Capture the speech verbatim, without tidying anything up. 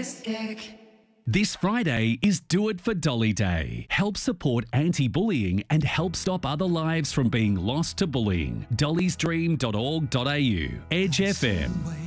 realistic. This Friday is Do It for Dolly Day. Help support anti-bullying and help stop other lives from being lost to bullying. dollys dream dot org dot a u. Edge F M.